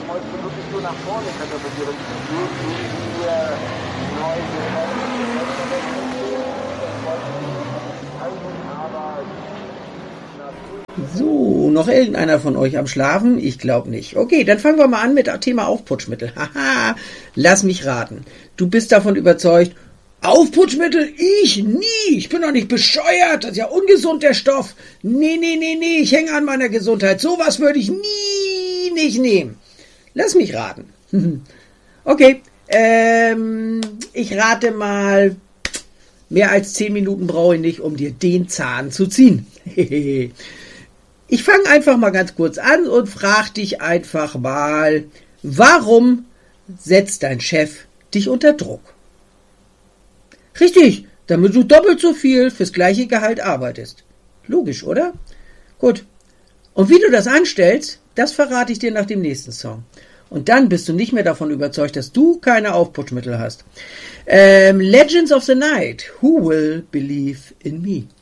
wolltest du wirklich nur nach vorne katapultieren. So, noch irgendeiner von euch am Schlafen? Ich glaube nicht. Okay, dann fangen wir mal an mit dem Thema Aufputschmittel. Haha, lass mich raten. Du bist davon überzeugt, Aufputschmittel? Ich nie. Ich bin doch nicht bescheuert. Das ist ja ungesund, der Stoff. Nee. Ich hänge an meiner Gesundheit. Sowas würde ich nie nicht nehmen. Lass mich raten. Okay, ich rate mal, mehr als 10 Minuten brauche ich nicht, um dir den Zahn zu ziehen. Ich fange einfach mal ganz kurz an und frage dich einfach mal, warum setzt dein Chef dich unter Druck? Richtig, damit du doppelt so viel fürs gleiche Gehalt arbeitest. Logisch, oder? Gut. Und wie du das anstellst, das verrate ich dir nach dem nächsten Song. Und dann bist du nicht mehr davon überzeugt, dass du keine Aufputschmittel hast. Legends of the Night. Who will believe in me?